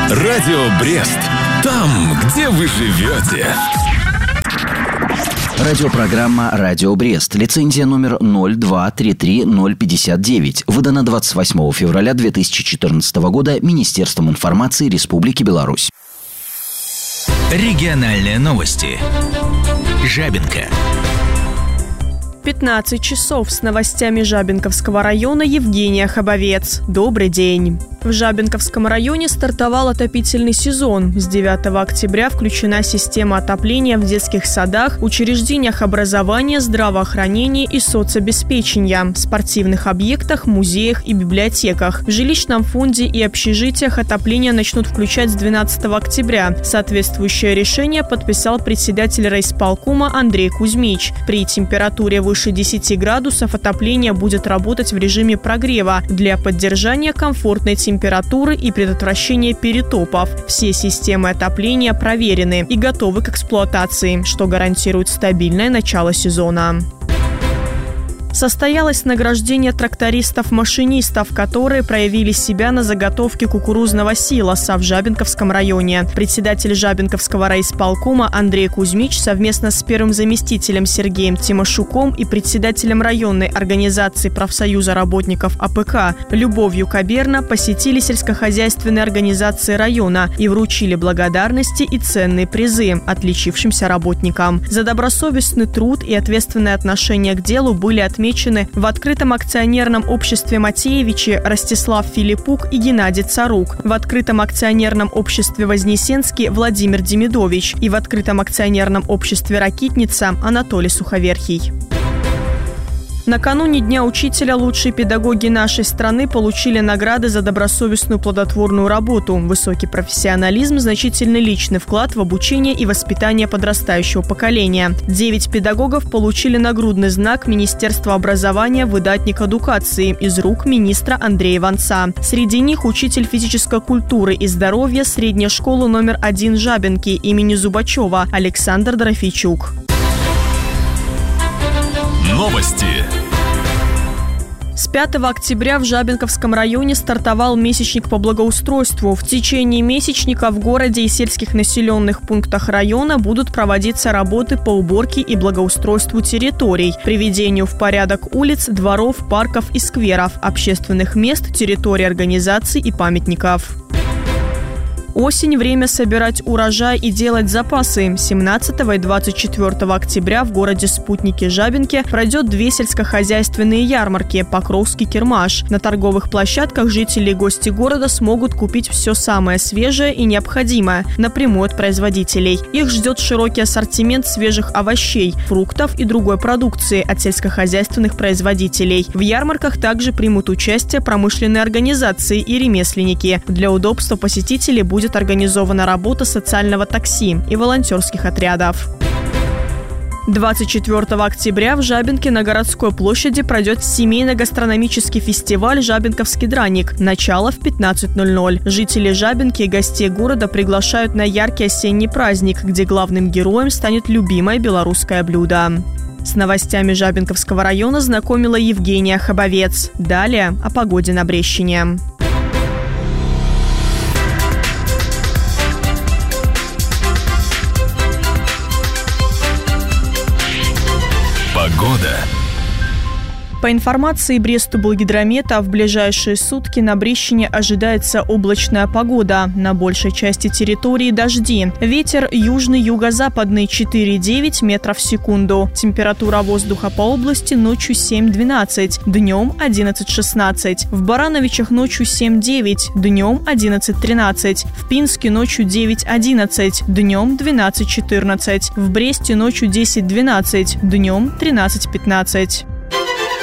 Радио Брест. Там, где вы живете. Радиопрограмма «Радио Брест». Лицензия номер 0233059. Выдана 28 февраля 2014 года Министерством информации Республики Беларусь. Региональные новости. Жабинка. 15 часов с новостями Жабинковского района Евгения Хабовец. Добрый день. В Жабинковском районе стартовал отопительный сезон. С 9 октября включена система отопления в детских садах, учреждениях образования, здравоохранения и соцобеспечения, спортивных объектах, музеях и библиотеках. В жилищном фонде и общежитиях отопление начнут включать с 12 октября. Соответствующее решение подписал председатель райисполкома Андрей Кузьмич. При температуре выше 10 градусов отопление будет работать в режиме прогрева для поддержания комфортной температуры и предотвращения перетопов. Все системы отопления проверены и готовы к эксплуатации, что гарантирует стабильное начало сезона. Состоялось награждение трактористов-машинистов, которые проявили себя на заготовке кукурузного силоса в Жабинковском районе. Председатель Жабинковского райисполкома Андрей Кузьмич совместно с первым заместителем Сергеем Тимошуком и председателем районной организации профсоюза работников АПК Любовью Каберна посетили сельскохозяйственные организации района и вручили благодарности и ценные призы отличившимся работникам. За добросовестный труд и ответственное отношение к делу были отмечены в открытом акционерном обществе «Матеевичи» Ростислав Филиппук и Геннадий Царук, в открытом акционерном обществе «Вознесенский» Владимир Демидович и в открытом акционерном обществе «Ракитница» Анатолий Суховерхий. Накануне Дня учителя лучшие педагоги нашей страны получили награды за добросовестную плодотворную работу, высокий профессионализм, значительный личный вклад в обучение и воспитание подрастающего поколения. 9 педагогов получили нагрудный знак Министерства образования «Выдатник эдукации» из рук министра Андрея Иванца. Среди них учитель физической культуры и здоровья средней школы номер 1 Жабинки имени Зубачева Александр Дорофейчук. Новости. С 5 октября в Жабинковском районе стартовал месячник по благоустройству. В течение месячника в городе и сельских населенных пунктах района будут проводиться работы по уборке и благоустройству территорий, приведению в порядок улиц, дворов, парков и скверов, общественных мест, территорий организаций и памятников. Осень – время собирать урожай и делать запасы. 17 и 24 октября в городе Спутники Жабинки пройдет 2 сельскохозяйственные ярмарки «Покровский Кирмаш». На торговых площадках жители и гости города смогут купить все самое свежее и необходимое напрямую от производителей. Их ждет широкий ассортимент свежих овощей, фруктов и другой продукции от сельскохозяйственных производителей. В ярмарках также примут участие промышленные организации и ремесленники. Для удобства посетителей будет организована работа социального такси и волонтерских отрядов. 24 октября в Жабинке на городской площади пройдет семейно-гастрономический фестиваль «Жабинковский драник». Начало в 15:00. Жители Жабинки и гостей города приглашают на яркий осенний праздник, где главным героем станет любимое белорусское блюдо. С новостями Жабинковского района знакомила Евгения Хабовец. Далее о погоде на Брещине. Погода. По информации Бресту-Болгидромета, в ближайшие сутки на Брещине ожидается облачная погода. На большей части территории дожди. Ветер южный, юго-западный 4,9 метров в секунду. Температура воздуха по области ночью 7-12, днем 11-16. В Барановичах ночью 7-9, днем 11-13. В Пинске ночью 9-11, днем 12-14. В Бресте ночью 10-12, днем 13-15.